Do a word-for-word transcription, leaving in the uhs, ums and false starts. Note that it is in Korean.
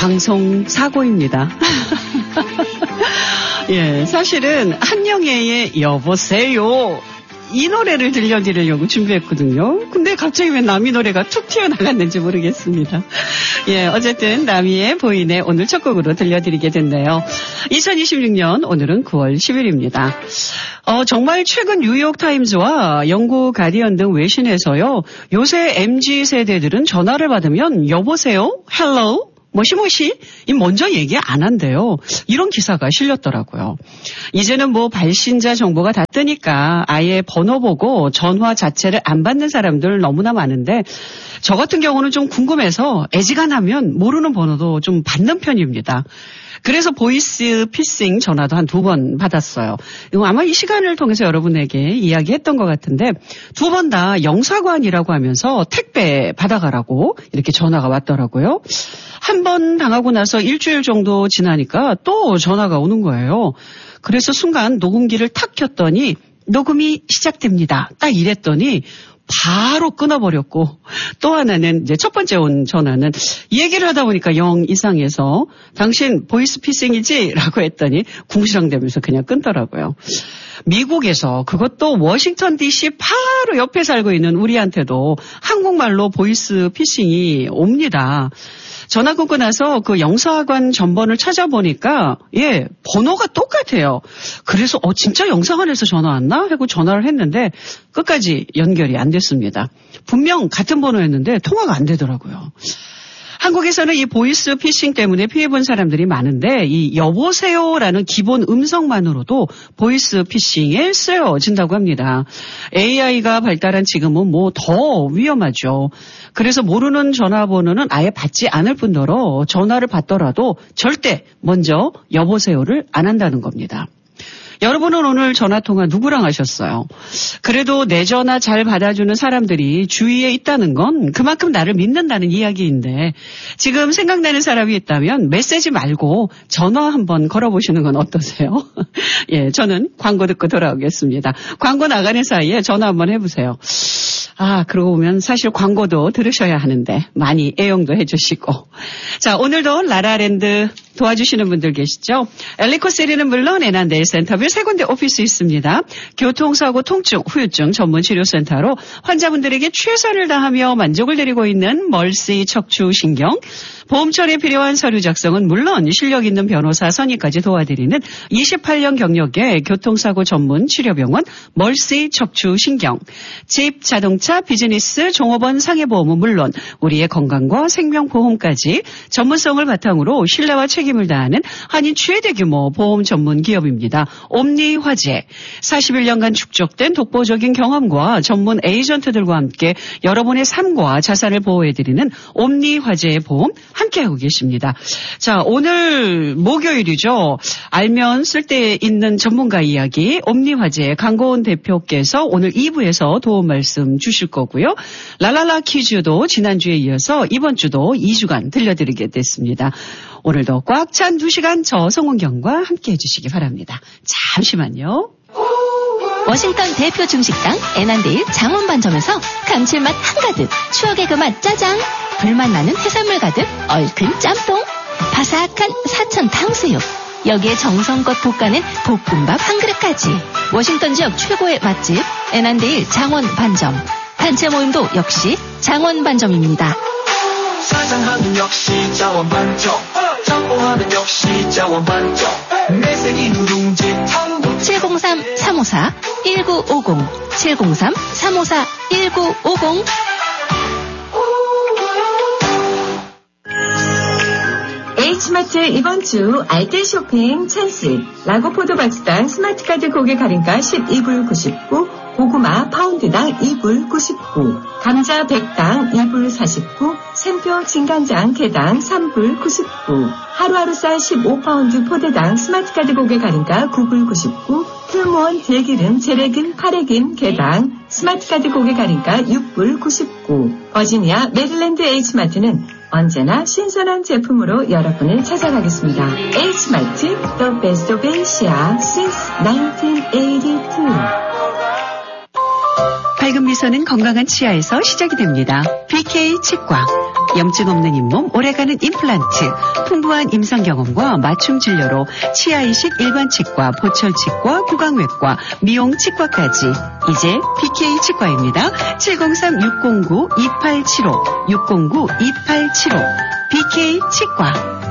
방송 사고입니다. 예, 사실은 한영애의 여보세요. 이 노래를 들려드리려고 준비했거든요. 근데 갑자기 왜 남이 노래가 툭 튀어나갔는지 모르겠습니다. 예, 어쨌든 남이의 보이네 오늘 첫 곡으로 들려드리게 됐네요. 이천이십육 년 오늘은 구월 십일입니다. 어, 정말 최근 뉴욕타임즈와 영국 가디언 등 외신에서요. 요새 엠지 세대들은 전화를 받으면 여보세요? 헬로우? 뭐시뭐시? 먼저 얘기 안 한대요. 이런 기사가 실렸더라고요. 이제는 뭐 발신자 정보가 다 뜨니까 아예 번호 보고 전화 자체를 안 받는 사람들 너무나 많은데 저 같은 경우는 좀 궁금해서 애지간하면 모르는 번호도 좀 받는 편입니다. 그래서 보이스 피싱 전화도 한 두 번 받았어요. 이거 아마 이 시간을 통해서 여러분에게 이야기했던 것 같은데 두 번 다 영사관이라고 하면서 택배 받아가라고 이렇게 전화가 왔더라고요. 한 번 당하고 나서 일주일 정도 지나니까 또 전화가 오는 거예요. 그래서 순간 녹음기를 탁 켰더니 녹음이 시작됩니다. 딱 이랬더니 바로 끊어버렸고 또 하나는 이제 첫 번째 온 전화는 얘기를 하다 보니까 영 이상해서 당신 보이스피싱이지? 라고 했더니 궁시렁대면서 그냥 끊더라고요. 미국에서 그것도 워싱턴 디씨 바로 옆에 살고 있는 우리한테도 한국말로 보이스피싱이 옵니다. 전화 끊고 나서 그 영사관 전번을 찾아보니까 예 번호가 똑같아요. 그래서 어 진짜 영사관에서 전화 왔나 하고 전화를 했는데 끝까지 연결이 안 됐습니다. 분명 같은 번호였는데 통화가 안 되더라고요. 한국에서는 이 보이스 피싱 때문에 피해본 사람들이 많은데 이 여보세요라는 기본 음성만으로도 보이스 피싱에 쓰여진다고 합니다. 에이아이가 발달한 지금은 뭐 더 위험하죠. 그래서 모르는 전화번호는 아예 받지 않을 뿐더러 전화를 받더라도 절대 먼저 여보세요를 안 한다는 겁니다. 여러분은 오늘 전화통화 누구랑 하셨어요? 그래도 내 전화 잘 받아주는 사람들이 주위에 있다는 건 그만큼 나를 믿는다는 이야기인데 지금 생각나는 사람이 있다면 메시지 말고 전화 한번 걸어보시는 건 어떠세요? 예, 저는 광고 듣고 돌아오겠습니다. 광고 나가는 사이에 전화 한번 해보세요. 아, 그러고 보면 사실 광고도 들으셔야 하는데 많이 애용도 해주시고. 자, 오늘도 라라랜드 도와주시는 분들 계시죠? 엘리코세리는 물론 애난데일 센터별 세 군데 오피스 있습니다. 교통사고, 통증, 후유증 전문치료센터로 환자분들에게 최선을 다하며 만족을 드리고 있는 멀시 척추신경. 보험처리에 필요한 서류 작성은 물론 실력 있는 변호사 선임까지 도와드리는 이십팔 년 경력의 교통사고 전문 치료병원 멀시 척추신경. 집, 자동차, 비즈니스, 종업원 상해보험은 물론 우리의 건강과 생명보험까지 전문성을 바탕으로 신뢰와 책임을 다하는 한인 최대 규모 보험 전문 기업입니다. 옴니화재. 사십일 년간 축적된 독보적인 경험과 전문 에이전트들과 함께 여러분의 삶과 자산을 보호해드리는 옴니화재의 보험 함께하고 계십니다. 자, 오늘 목요일이죠. 알면 쓸데 있는 전문가 이야기 옴니화재 강고은 대표께서 오늘 이 부에서 도움 말씀 주실 거고요. 랄랄라 퀴즈도 지난주에 이어서 이번 주도 이 주간 들려드리게 됐습니다. 오늘도 꽉 찬 두 시간 저 성훈경과 함께해 주시기 바랍니다. 잠시만요. 워싱턴 대표 중식당 애난데일 장원반점에서 감칠맛 한가득 추억의 그 맛 짜장, 불맛 나는 해산물 가득 얼큰 짬뽕, 바삭한 사천 탕수육, 여기에 정성껏 볶아낸 볶음밥 한 그릇까지. 워싱턴 지역 최고의 맛집 애난데일 장원반점. 단체 모임도 역시 장원반점입니다. 사장하는 역시 장원반점, 장보하는 역시 장원반점. 매생이 누룽지 탕 칠공삼 삼오사 일구오공 칠공삼 삼오사 일구오공. H마트 이번 주 알뜰 쇼핑 찬스. 라고포도 박스당 스마트카드 고객 할인가 십이 불 구십구, 고구마 파운드당 이 불 구십구, 감자 백 당 이 불 사십구, 샘표 진간장 개당 삼 불 구십구, 하루하루 쌀 십오 파운드 포대당 스마트카드 고객 할인가 구 불 구십구, 풀무원 들기름 재래긴 파래긴 개당 스마트카드 고객 할인가 육 불 구십구. 버지니아 메릴랜드 H마트는 언제나 신선한 제품으로 여러분을 찾아가겠습니다. H마트, The Best of Asia since 나인틴 에이티투. 밝은 미소는 건강한 치아에서 시작이 됩니다. 비케이 치과. 염증 없는 잇몸, 오래가는 임플란트, 풍부한 임상 경험과 맞춤 진료로 치아 이식 일반 치과, 보철 치과, 구강외과, 미용 치과까지. 이제 비케이 치과입니다. 칠공삼 육공구 이팔칠오, 육공구 이팔칠오. 비케이 치과.